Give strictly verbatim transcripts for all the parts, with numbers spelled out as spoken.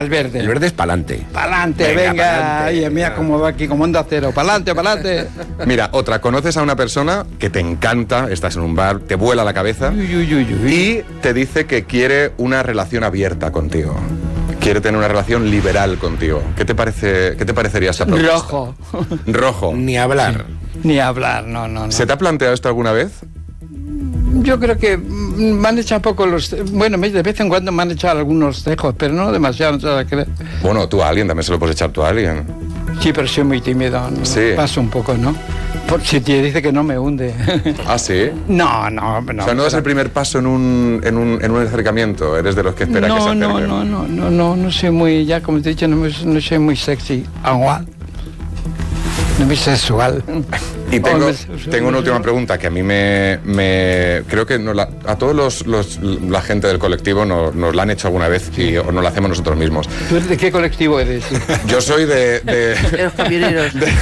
El verde. El verde es pa'lante. Pa'lante, venga. venga pa'lante. Ay, mira cómo va aquí, como onda cero. Pa'lante, pa'lante. Mira, otra, conoces a una persona que te encanta, estás en un bar, te vuela la cabeza uy, uy, uy, uy. y te dice que quiere una relación abierta contigo. Quiere tener una relación liberal contigo. ¿Qué te parece, qué te parecería esa propuesta? Rojo. Rojo. Ni hablar. Sí. Ni hablar, no, no, no. ¿Se te ha planteado esto alguna vez? Yo creo que me han echado poco los... Bueno, de vez en cuando me han echado algunos cejos, pero no demasiado, no te la crees. Bueno, tú a alguien también se lo puedes echar tú a alguien. Sí, pero soy muy tímido, ¿no? Sí. Paso un poco, ¿no? Por si te dice que no me hunde. ¿Ah, sí? No, no, no. O sea, no das el primer paso en un, en un, en un acercamiento, eres de los que espera no, que se acerque. No, no, no, no, no, no soy muy, ya como te he dicho, no, no soy muy sexy. Agua. No muy sexual. Y tengo, tengo una última pregunta que a mí me... me creo que nos la, a todos los, los, la gente del colectivo nos, nos la han hecho alguna vez y o nos la hacemos nosotros mismos. ¿Tú de qué colectivo eres? Yo soy de... de, de los camioneros. De,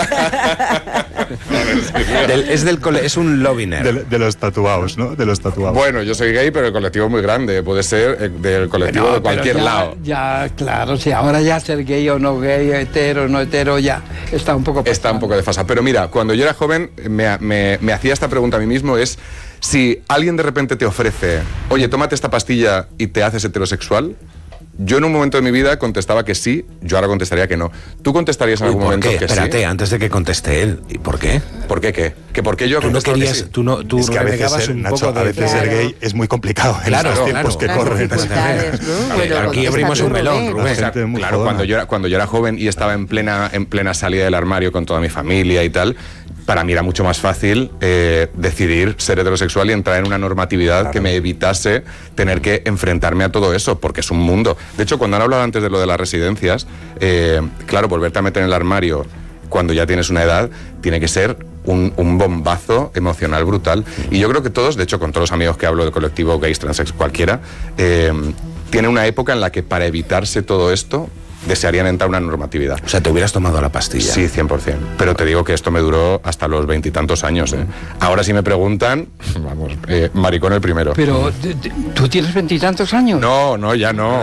del, es, del cole, es un loviner. De, de los tatuados, ¿no? De los tatuados. Bueno, yo soy gay, pero el colectivo es muy grande. Puede ser del colectivo bueno, de cualquier ya, lado. Ya, claro, sí. Ahora ya ser gay o no gay, hetero o no hetero, ya está un poco pasado. Está un poco desfasado. Pero mira, cuando yo era joven me, me, me hacía esta pregunta a mí mismo, es si alguien de repente te ofrece, oye, tómate esta pastilla y te haces heterosexual. Yo en un momento de mi vida contestaba que sí, yo ahora contestaría que no. ¿Tú contestarías en Uy, algún ¿por momento qué? que Espérate, sí? antes de que conteste él. ¿Y por qué? ¿Por qué qué? ¿Que por qué yo tú no querías, que sí? tú no, tú es que a veces ser, un Nacho, poco de... a veces claro. ser gay es muy complicado en claro, estos claro, tiempos que claro, corren. dificultades, ¿no? Bueno, aquí abrimos un melón, Rubén. Rubén. O sea, claro, cuando yo, era, cuando yo era joven y estaba en plena, en plena salida del armario con toda mi familia y tal, para mí era mucho más fácil eh, decidir ser heterosexual y entrar en una normatividad claro. que me evitase tener que enfrentarme a todo eso, porque es un mundo. De hecho, cuando han hablado antes de lo de las residencias, eh, claro, volverte a meter en el armario cuando ya tienes una edad, tiene que ser un, un bombazo emocional brutal. Y yo creo que todos, de hecho, con todos los amigos que hablo de colectivo, gays, transex, cualquiera, eh, tiene una época en la que para evitarse todo esto, desearían entrar a una normatividad. O sea, te hubieras tomado la pastilla. Sí, cien por cien. Pero te digo que esto me duró hasta los veintitantos años. ¿eh? Ahora si me preguntan, vamos, eh, maricón el primero. Pero, ¿tú tienes veintitantos años? No, no, ya no.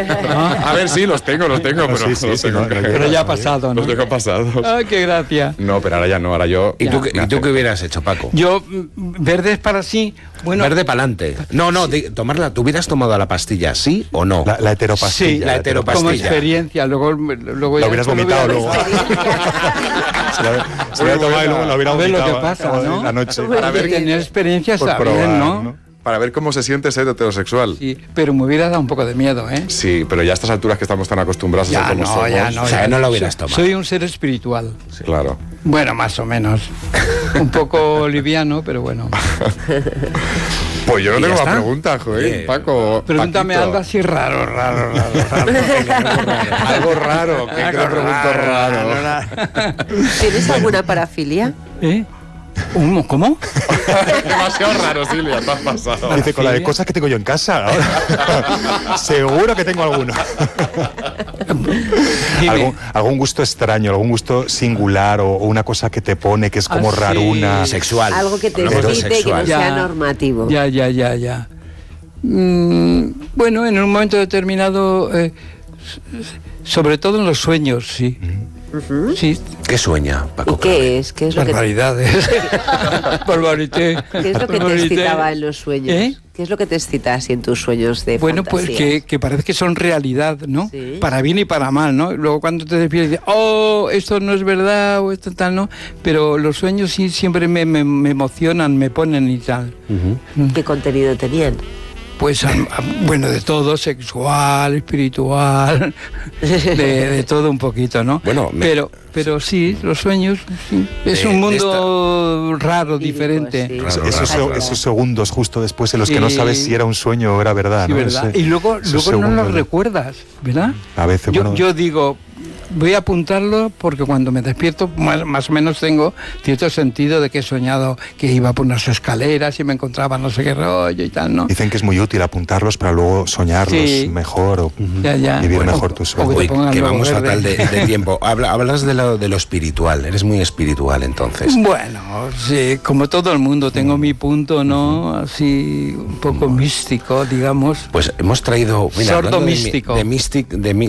A ver, sí, los tengo, los tengo, pero, sí, sí, los sí, tengo no, que- no, Pero ya ha pasado, ¿no? los tengo pasados. Ay, qué gracia. No, pero ahora ya no, ahora yo... ¿Y, Ya. tú, qué- ¿Y tú qué hubieras hecho, Paco? Yo, mm, verde es para sí. Bueno, Verde pa'lante. No, no, de, tomarla, ¿tú hubieras tomado la pastilla, sí o no? La, la heteropastilla. Sí, la heteropastilla. como experiencia, luego, luego La ya hubieras esto lo vomitado hubiera- luego. se la, se la tomado y luego la hubiera A ver lo vomitado que pasa, en ¿no? la noche. Para ver tener experiencia Por está probar, bien, ¿no? ¿no? Para ver cómo se siente ser heterosexual. Sí. Sí, pero me hubiera dado un poco de miedo, ¿eh? pero ya a estas alturas que estamos tan acostumbrados a Ya ser como no, somos... ya no. O sea, ya no lo Soy- hubieras tomado. Soy un ser espiritual. Claro. Bueno, más o menos. Un poco liviano, pero bueno. Pues yo no ¿Y tengo ya más está? preguntas, joder, Oye, Paco. Pregúntame Paquito. algo así raro, raro, raro. raro. Algo raro, que Algo te pregunto raro. ¿Tienes alguna parafilia? ¿Eh? ¿Un- ¿Cómo? Demasiado raro, Silvia, te has pasado. Dice, con la de cosas que tengo yo en casa ahora. Seguro que tengo alguno. Dime. ¿Algún, algún gusto extraño, algún gusto singular o, o una cosa que te pone que es como Ah, sí. raruna. Sexual. Algo que te Hablamos de excite, que no sexual. sea Ya. normativo. Ya, ya, ya, ya. Mm, bueno, en un momento determinado, eh, sobre todo en los sueños, sí. Ujú. Sí, ¿Qué sueña, Paco? ¿Y qué es? ¿Qué es lo que, barbaridades. Barbarité. qué es lo que te Barbarité. excitaba en los sueños? ¿Eh? ¿Qué es lo que te excita así en tus sueños de Bueno, pues fantasías? que, que parece que son realidad, ¿no? Sí. Para bien y para mal, ¿no? Luego cuando te despiertas dices, oh, esto no es verdad o esto tal, ¿no? Pero los sueños sí siempre me, me, me emocionan, me ponen y tal. ¿Qué contenido tenían? Pues, am- am- bueno, de todo, sexual, espiritual, de, de todo un poquito, ¿no? Bueno, me- pero, pero sí, los sueños, sí. Es De- un de mundo raro, Lírico, diferente. sí. Es- Raro, esos, raro. se- esos segundos justo después en los que no Sí. sabes si era un sueño o era verdad. Sí, ¿no? ¿verdad? Ese- Y luego, esos luego no lo segundos de- recuerdas, ¿verdad? A veces, Yo, bueno, yo digo, voy a apuntarlo porque cuando me despierto más, más o menos tengo cierto sentido de que he soñado que iba por unas escaleras y me encontraba no sé qué rollo y tal, ¿no? dicen que es muy útil apuntarlos para luego soñarlos Sí. mejor o Ya, ya. vivir Bueno, mejor tus o- o sueños. te Uy, pongan que luego vamos verde. fatal de, de tiempo. Habla- hablas de lo, de lo espiritual. Eres muy espiritual, entonces. Bueno, sí, como todo el mundo, tengo mi punto, ¿no? Así, un poco místico, digamos. Pues hemos traído... Sordo hablando de mi- místico. De, mystic, de, mi-